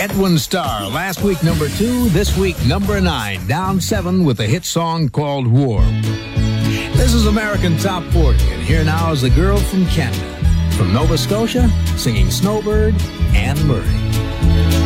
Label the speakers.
Speaker 1: Edwin Starr, last week number 2, this week number 9, down 7 with a hit song called War. This is American Top 40, and here now is the girl from Canada, from Nova Scotia, singing Snowbird, Anne Murray.